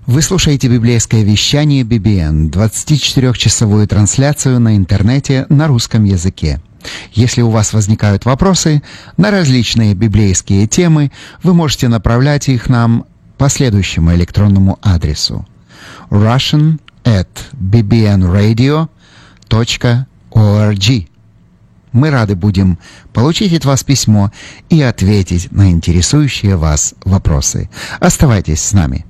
Вы слушаете библейское вещание BBN, 24-часовую трансляцию на интернете на русском языке. Если у вас возникают вопросы на различные библейские темы, вы можете направлять их нам по следующему электронному адресу: russian@bbnradio.org. Мы рады будем получить от вас письмо и ответить на интересующие вас вопросы. Оставайтесь с нами.